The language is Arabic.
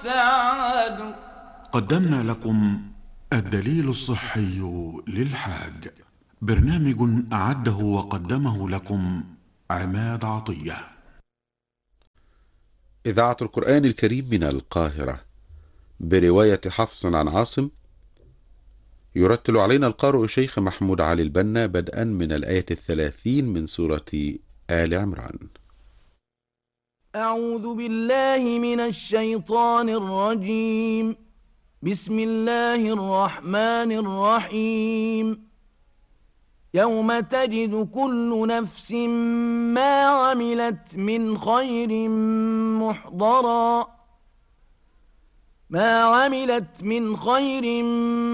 السعاد. قدمنا لكم الدليل الصحي للحاج، برنامج أعده وقدمه لكم عماد عطية. إذاعة القرآن الكريم من القاهرة برواية حفص عن عاصم. يرتل علينا القارئ الشيخ محمود علي البنا بدءا من الآية 30 من سورة آل عمران. أعوذ بالله من الشيطان الرجيم. بسم الله الرحمن الرحيم. يوم تجد كل نفس ما عملت من خير محضرا